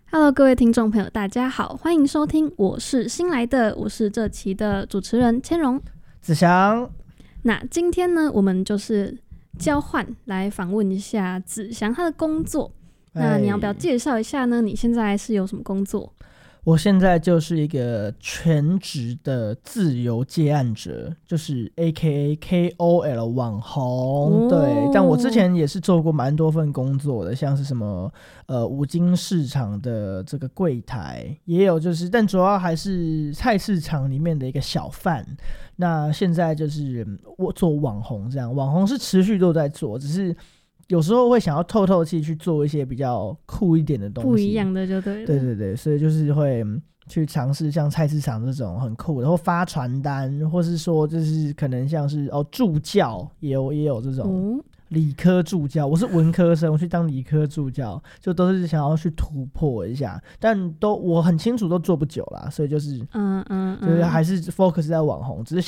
Hello， 各位听众朋友，大家好，欢迎收听我是新来的，我是这期的主持人千荣、 子祥。 那今天呢，我们就是交换来访问一下子祥他的工作。那你要不要介绍一下呢？你现在是有什么工作？ 我现在就是一个全职的自由接案者，就是 AKA KOL 网红。对，但我之前也是做过蛮多份工作的，像是什么五金市场的这个柜台，也有但主要还是菜市场里面的一个小贩。那现在就是我做网红，这样网红是持续都在做，只是有时候会想要透透气去做一些比较酷一点的东西， 不一样的就对了。 对对对，所以就是会去尝试像菜市场这种很酷的，或发传单，或是说就是可能像是助教也有这种理科助教。我是文科生，我去当理科助教，就都是想要去突破一下，但我很清楚都做不久啦，所以就是还是 focus 在网红，只是